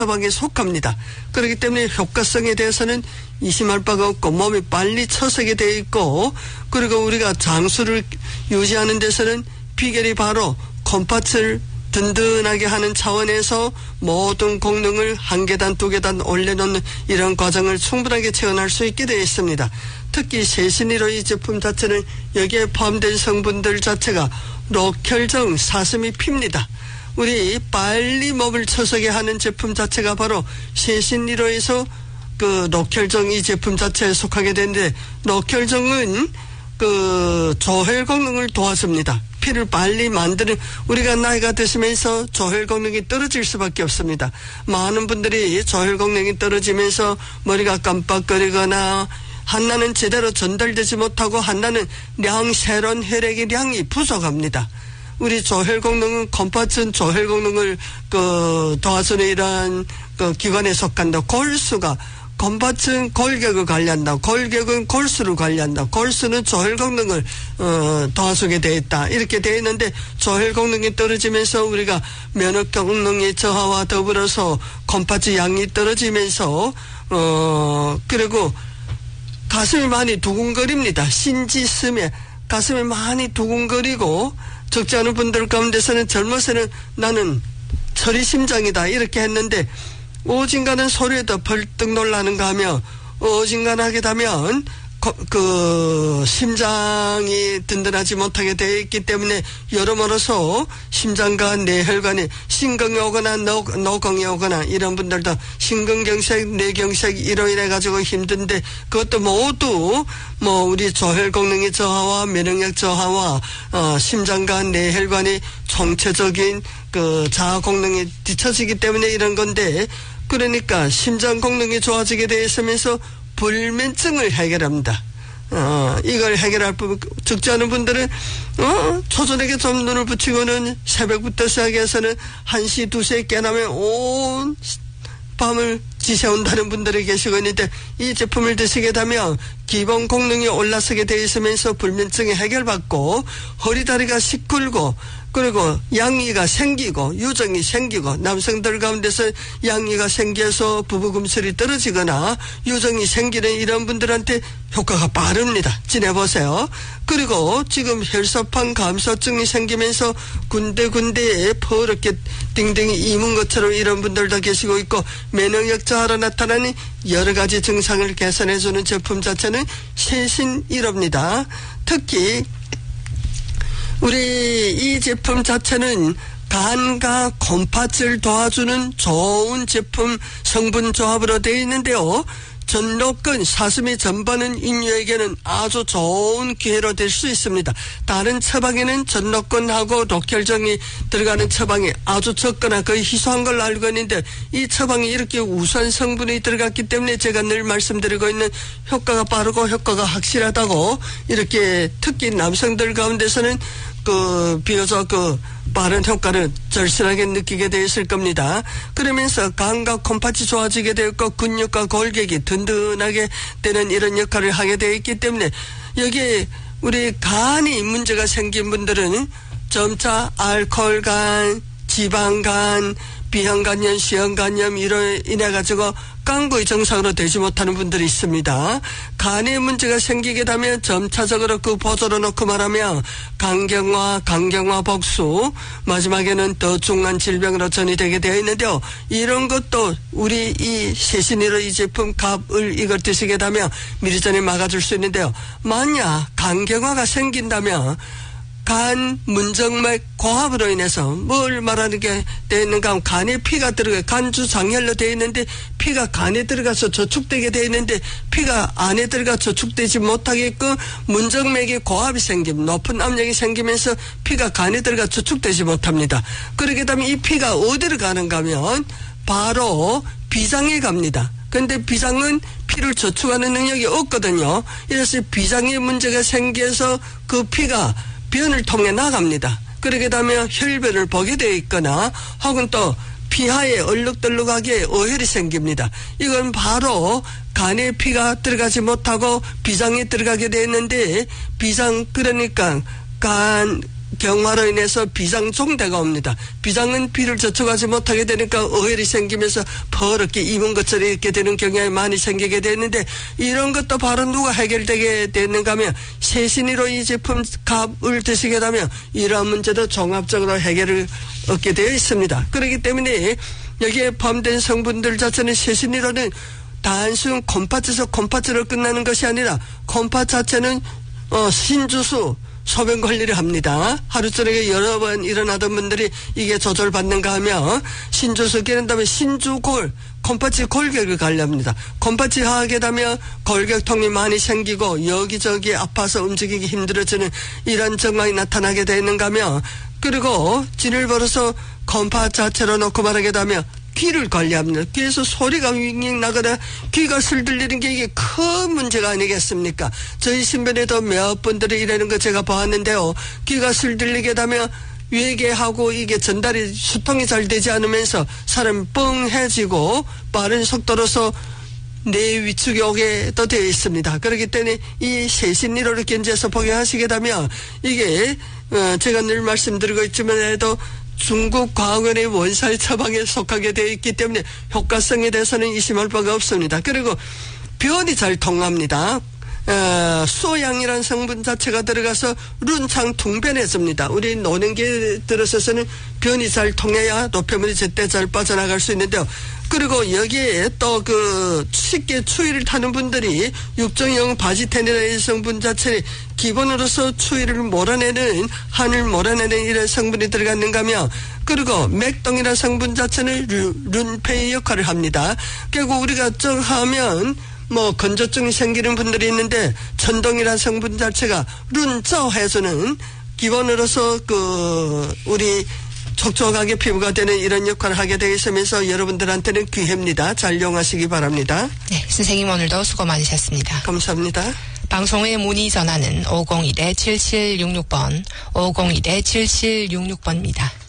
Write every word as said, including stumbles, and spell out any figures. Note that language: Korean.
처방에 속합니다. 그렇기 때문에 효과성에 대해서는 의심할 바가 없고 몸이 빨리 처서게 되어 있고, 그리고 우리가 장수를 유지하는 데서는 비결이 바로 콩팥을 든든하게 하는 차원에서 모든功能을 한 계단 두 계단 올려놓는 이런 과정을 충분하게 체험할 수 있게 되어 있습니다. 특히 세신이로 이 제품 자체는 여기에 포함된 성분들 자체가 녹혈정, 사슴이 피입니다. 우리 빨리 몸을 처서게 하는 제품 자체가 바로 세신이로에서 그 녹혈정 이 제품 자체에 속하게 되는데, 녹혈정은 그 조혈功能을 도와줍니다. 피를 빨리 만드는, 우리가 나이가 드시면서 조혈功能이 떨어질 수밖에 없습니다. 많은 분들이 조혈功能이 떨어지면서 머리가 깜빡거리거나 한나는 제대로 전달되지 못하고 한나는 량, 새로운 혈액의 량이 부족합니다. 우리 조혈功能은 콩팥은 조혈功能을 그 도와주는 이러한 그 기관에 속한다. 골수가 콩팥은 골격을 관리한다. 골격은 골수를 관리한다. 골수는 조혈功能을 어, 도와주게 되어 있다. 이렇게 되어 있는데, 조혈功能이 떨어지면서 우리가 면역功能의 저하와 더불어서 콩팥의 양이 떨어지면서 어 그리고 가슴이 많이 두근거립니다. 신지스매 가슴이 많이 두근거리고, 적지 않은 분들 가운데서는 젊어서는 나는 철이 심장이다 이렇게 했는데, 오진간한 소리에도 벌떡 놀라는가 하며, 어진간하게 되면 그 심장이 든든하지 못하게 되어 있기 때문에 여러모로서 심장과 뇌혈관에 심경이 오거나 노, 노공이 오거나 이런 분들도 심근경색, 뇌경색 이로 인해 가지고 힘든데, 그것도 모두 뭐 우리 조혈功能의 저하와 면역력 저하와 어, 심장과 뇌혈관의 총체적인 그 자아功能이 뒤처지기 때문에 이런 건데, 그러니까 심장功能이 좋아지게 되어 있으면서 불면증을 해결합니다. 어, 이걸 해결할 부, 적지 않은 분들은, 어, 초저녁에 좀 눈을 붙이고는 새벽부터 시작해서는 한 시, 두 시에 깨나면 온 밤을 지새운다는 분들이 계시고 있는데, 이 제품을 드시게 되면 기본功能이 올라서게 되어 있으면서 불면증이 해결받고, 허리다리가 시kur고, 그리고 양이가 생기고 유정이 생기고, 남성들 가운데서 양이가 생겨서 부부금슬이 떨어지거나 유정이 생기는 이런 분들한테 효과가 빠릅니다. 지내보세요. 그리고 지금 혈소판 감소증이 생기면서 군데군데에 퍼렇게 딩딩이 이문 것처럼 이런 분들도 계시고 있고, 면역력 저하로 나타나는 여러 가지 증상을 개선해주는 제품 자체는 세신이럽니다. 특히 우리 이 제품 자체는 간과 콩팥을 도와주는 좋은 제품 성분 조합으로 되어 있는데요. 전록근, 사슴의 전반은 인류에게는 아주 좋은 기회로 될 수 있습니다. 다른 처방에는 전록근하고 녹혈정이 들어가는 처방이 아주 적거나 거의 희소한 걸로 알고 있는데, 이 처방이 이렇게 우수한 성분이 들어갔기 때문에 제가 늘 말씀드리고 있는 효과가 빠르고 효과가 확실하다고, 이렇게 특히 남성들 가운데서는 그 비교적 그 빠른 효과를 절실하게 느끼게 되어 있을 겁니다. 그러면서 간과 콩팥이 좋아지게 되었고, 근육과 골격이 든든하게 되는 이런 역할을 하게 되어 있기 때문에, 여기에 우리 간이 문제가 생긴 분들은 점차 알코올간, 지방간, 비형간염, 시형간염 이로 인해 가지고 깡부의 정상으로 되지 못하는 분들이 있습니다. 간에 문제가 생기게 되면 점차적으로 그 보조로 놓고 말하면 간경화, 간경화 복수, 마지막에는 더 중한 질병으로 전이되게 되어 있는데요. 이런 것도 우리 이 세신이로 이 제품 갑을 이걸 드시게 되면 미리 전에 막아줄 수 있는데요. 만약 간경화가 생긴다면 간 문정맥 고압으로 인해서 뭘 말하는 게 되어 있는가 하면, 간에 피가 들어가, 간주 장혈로 되어 있는데 피가 간에 들어가서 저축되게 되어 있는데 피가 안에 들어가 저축되지 못하게끔 문정맥에 고압이 생기면, 높은 압력이 생기면서 피가 간에 들어가 저축되지 못합니다. 그렇게 되면 이 피가 어디로 가는가 하면 바로 비장에 갑니다. 그런데 비장은 피를 저축하는 능력이 없거든요. 이래서 비장에 문제가 생겨서 그 피가 변을 통해 나갑니다. 그렇게 되면 혈변을 보게 되어 있거나 혹은 또 피하에 얼룩덜룩하게 어혈이 생깁니다. 이건 바로 간에 피가 들어가지 못하고 비장에 들어가게 되었는데, 비장 그러니까 간 경화로 인해서 비장 종대가 옵니다. 비장은 비를 저축하지 못하게 되니까 어혈이 생기면서 퍼렇게 입은 것처럼 이렇게 되는 경향이 많이 생기게 되는데 이런 것도 바로 누가 해결되게 되는가 하면 세신이로 이 제품 값을 드시게 되면 이러한 문제도 종합적으로 해결을 얻게 되어 있습니다. 그렇기 때문에 여기에 포함된 성분들 자체는 세신이로는 단순 콤파츠에서 콤파츠로 끝나는 것이 아니라 콤파 자체는 어, 신주수 소변 관리를 합니다. 하루 저녁에 여러 번 일어나던 분들이 이게 조절받는가 하면 신주수 기른 다음에 신주골 콤파치 골격을 관리합니다. 콤파치 하게 되면 골격통이 많이 생기고 여기저기 아파서 움직이기 힘들어지는 이런 증상이 나타나게 되는가 하면 그리고 진을 벌어서 콤파 자체로 놓고 말하게 되면 귀를 관리합니다. 귀에서 소리가 윙윙 나거나 귀가 슬들리는 게 이게 큰 문제가 아니겠습니까? 저희 신변에도 몇 분들이 이러는 거 제가 보았는데요. 귀가 슬들리게 되면 외계하고 이게 전달이 수통이 잘 되지 않으면서 사람이 뻥해지고 빠른 속도로서 뇌 위축이 오게 또 되어 있습니다. 그렇기 때문에 이 세신이로를 견제해서 복용하시게 되면 이게 어 제가 늘 말씀드리고 있지만에도 중국 과학원의 원살 처방에 속하게 되어 있기 때문에 효과성에 대해서는 의심할 바가 없습니다. 그리고 변이 잘 통합니다. 어, 수호양이라는 성분 자체가 들어가서 룬창 퉁변해집니다. 우리 노년기에 들어서서는 변이 잘 통해야 노폐물이 제때 잘 빠져나갈 수 있는데요. 그리고 여기에 또 그 쉽게 추위를 타는 분들이 육종형 바지테닌이라는 성분 자체에 기본으로서 추위를 몰아내는 한을 몰아내는 이런 성분이 들어갔는가 하면 그리고 맥동이라는 성분 자체는 룬페이 역할을 합니다. 결국 우리가 정하면 뭐 건조증이 생기는 분들이 있는데 천동이라는 성분 자체가 룬저 해주는 기본으로서 그 우리 촉촉하게 피부가 되는 이런 역할을 하게 되어 있으면서 여러분들한테는 귀합니다. 잘 이용하시기 바랍니다. 네, 선생님 오늘도 수고 많으셨습니다. 감사합니다. 방송의 문의 전화는 오공일 칠칠육육 번, 오공일 칠칠육육 번입니다.